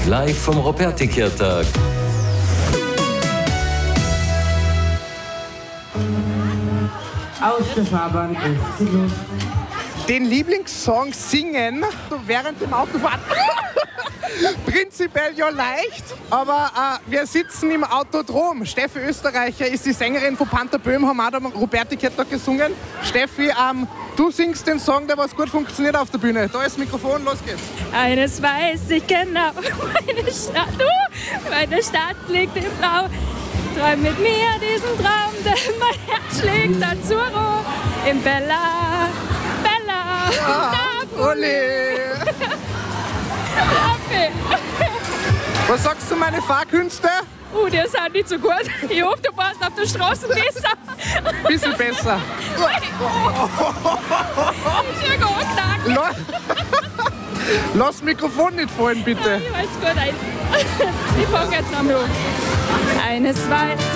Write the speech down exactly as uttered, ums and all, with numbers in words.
live vom Ruperti-Kirtag. Aus der Fahrbahn ist sie los. Den Lieblingssong singen während dem Autofahren. Prinzipiell ja leicht, aber äh, wir sitzen im Autodrom. Steffi Österreicher ist die Sängerin von Panther Böhm, haben auch am Ruperti-Kirtag gesungen. Steffi, ähm, du singst den Song, der was gut funktioniert auf der Bühne. Da ist das Mikrofon, los geht's. Eines weiß ich genau, meine Stadt, uh, meine Stadt liegt im Blau. Träum mit mir diesen Traum, denn mein Herz schlägt dazu im Bella, Bella, Napoli. Napoli. Was sagst du, meine Fahrkünste? Uh, die sind nicht so gut. Ich hoffe, du passt auf der Straße besser. Bisschen besser. Ich bin gar knackt. Lass das Mikrofon nicht fallen, bitte. Ich weiß gut ein. Ich fange jetzt noch mal an. Eines weiß